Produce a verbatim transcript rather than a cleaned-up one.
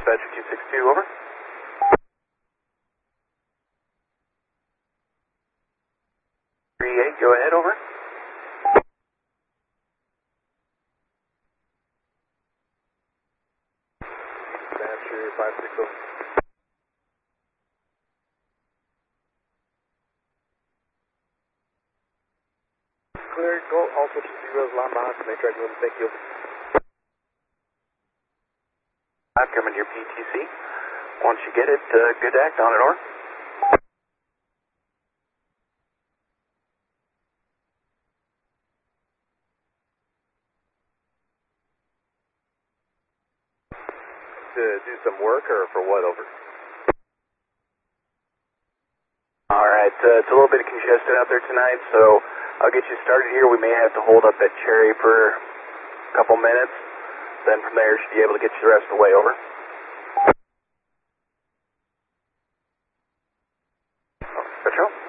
Dispatcher two six two, over. three eight, go ahead, over. Dispatcher five six zero. Clear, go, all switch to zeros, line behind, make track moving, thank you. I'm coming to your P T C. Once you get it, uh, good to act on it, or? To do some work, or for what, over? Alright, uh, it's a little bit congested out there tonight, so I'll get you started here. We may have to hold up at Cherry for a couple minutes. Then from there, should be able to get you the rest of the way, over. Control.